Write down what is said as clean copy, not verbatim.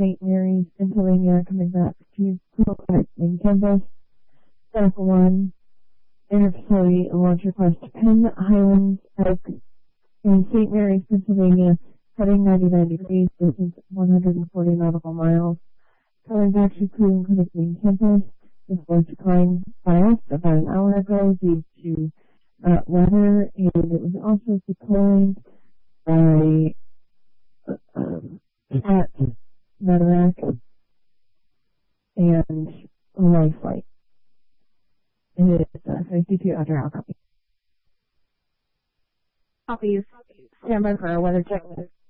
St. Mary's, Pennsylvania, coming back to main campus. Medical 1, interfacility launch request to Penn Highlands Oak in St. Mary's, Pennsylvania, heading 99 degrees, distance 140 nautical miles. Coming back to Cleveland Clinic main campus. This was declined by us about an hour ago due to weather, and it was also declined by at Medevac and a life flight. It is 52 under our copy. Copies. Stand by for our weather check.